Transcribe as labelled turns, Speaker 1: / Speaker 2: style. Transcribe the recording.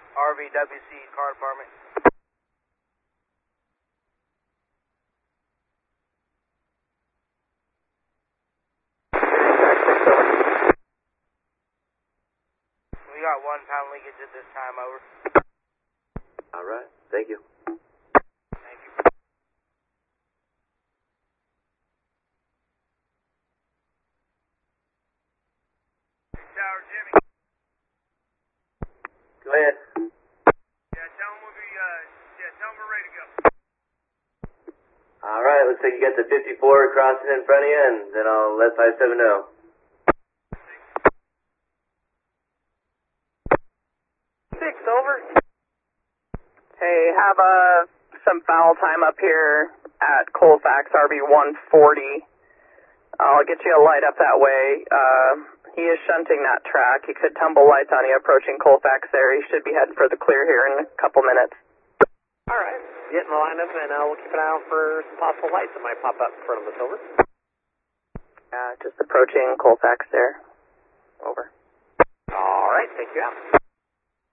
Speaker 1: RVWC car department. We got 1 pound leakage at this time, over.
Speaker 2: Alright, thank you.
Speaker 1: Thank you. Tower Jimmy.
Speaker 2: Go ahead.
Speaker 1: Yeah, tell him we're ready to go.
Speaker 2: Alright, looks like you got the 54 crossing in front of you, and then I'll let 57 know.
Speaker 3: 6, over. Hey, have some foul time up here at Colfax, RB 140. I'll get you a light up that way. He is shunting that track. He could tumble lights on you approaching Colfax there. He should be heading for the clear here in a couple minutes.
Speaker 4: Alright, get in the lineup and we'll keep an eye out for some possible lights that might pop up in front of us, over.
Speaker 3: Just approaching Colfax there. Over.
Speaker 4: Alright, thank you, out.